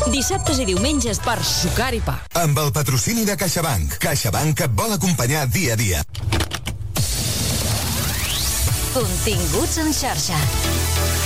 Dissabtes i diumenges per sucar i pa. Amb el patrocini de CaixaBank. CaixaBank et vol acompanyar dia a dia. Continguts en xarxa.